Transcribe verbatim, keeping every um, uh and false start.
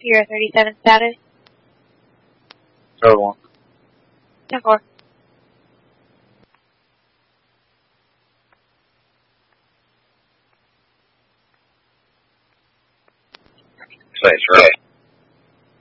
Sierra thirty-seven status. Third one. ten four. Say, sir.